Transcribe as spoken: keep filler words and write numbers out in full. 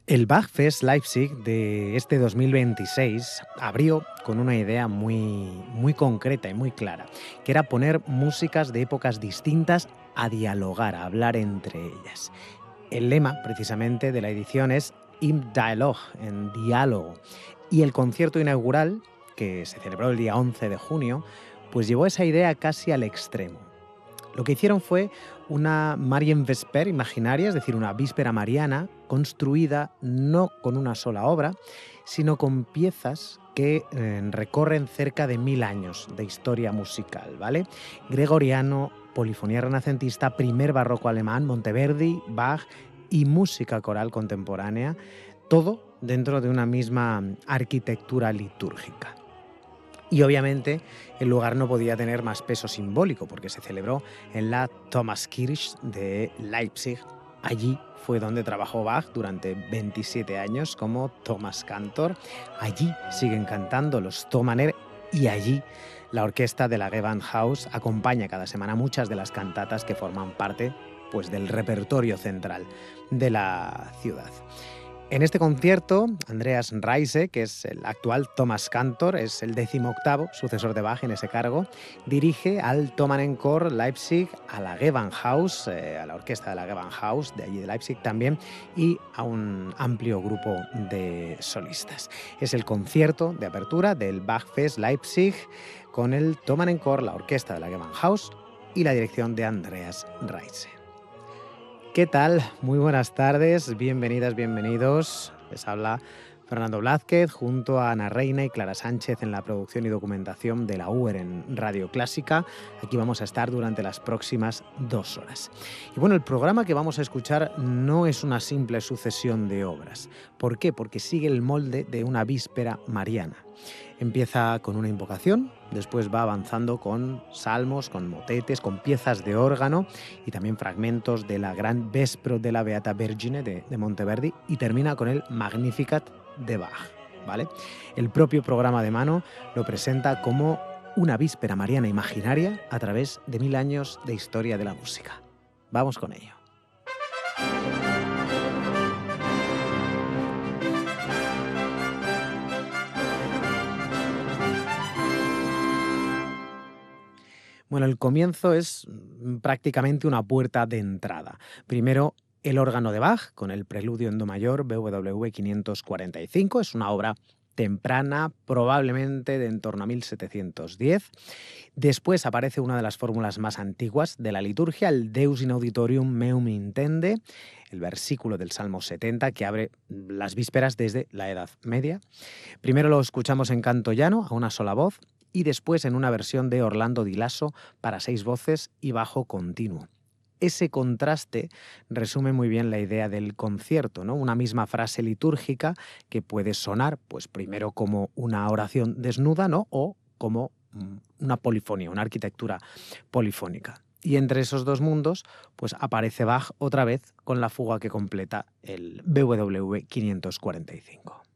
El Bachfest Leipzig de este dos mil veintiséis abrió con una idea muy, muy concreta y muy clara, que era poner músicas de épocas distintas a dialogar, a hablar entre ellas. El lema, precisamente, de la edición es Im Dialog, en diálogo. Y el concierto inaugural, que se celebró el día once de junio, pues llevó esa idea casi al extremo. Lo que hicieron fue una Marienvesper imaginaria, es decir, una víspera mariana, construida no con una sola obra, sino con piezas que eh, recorren cerca de mil años de historia musical, ¿vale? Gregoriano, polifonía renacentista, primer barroco alemán, Monteverdi, Bach y música coral contemporánea, todo dentro de una misma arquitectura litúrgica. Y obviamente el lugar no podía tener más peso simbólico porque se celebró en la Thomaskirche de Leipzig. Allí fue donde trabajó Bach durante veintisiete años como Thomas Cantor. Allí siguen cantando los Thomaner y allí la orquesta de la Gewandhaus acompaña cada semana muchas de las cantatas que forman parte, pues, del repertorio central de la ciudad. En este concierto, Andreas Reise, que es el actual Thomas Cantor, es el decimoctavo sucesor de Bach en ese cargo, dirige al Thomanenchor Leipzig, a la Gewandhaus, eh, a la orquesta de la Gewandhaus, de allí de Leipzig también, y a un amplio grupo de solistas. Es el concierto de apertura del Bachfest Leipzig con el Thomanenchor, la orquesta de la Gewandhaus y la dirección de Andreas Reise. ¿Qué tal? Muy buenas tardes, bienvenidas, bienvenidos. Les habla Fernando Blázquez junto a Ana Reina y Clara Sánchez en la producción y documentación de la U E R en Radio Clásica. Aquí vamos a estar durante las próximas dos horas. Y bueno, el programa que vamos a escuchar no es una simple sucesión de obras. ¿Por qué? Porque sigue el molde de una víspera mariana. Empieza con una invocación, después va avanzando con salmos, con motetes, con piezas de órgano y también fragmentos de la gran Vespro de la Beata Vergine de, de Monteverdi y termina con el Magnificat de Bach, ¿vale? El propio programa de mano lo presenta como una víspera mariana imaginaria a través de mil años de historia de la música. Vamos con ello. Bueno, el comienzo es prácticamente una puerta de entrada. Primero, el órgano de Bach, con el preludio en do mayor, B W V quinientos cuarenta y cinco. Es una obra temprana, probablemente de en torno a mil setecientos diez. Después aparece una de las fórmulas más antiguas de la liturgia, el Deus in auditorium meum intende, el versículo del Salmo setenta que abre las vísperas desde la Edad Media. Primero lo escuchamos en canto llano, a una sola voz, y después en una versión de Orlando Di Lasso para seis voces y bajo continuo. Ese contraste resume muy bien la idea del concierto, ¿no? Una misma frase litúrgica que puede sonar, pues, primero como una oración desnuda, ¿no? O como una polifonía, una arquitectura polifónica. Y entre esos dos mundos, pues aparece Bach otra vez con la fuga que completa el B W V quinientos cuarenta y cinco.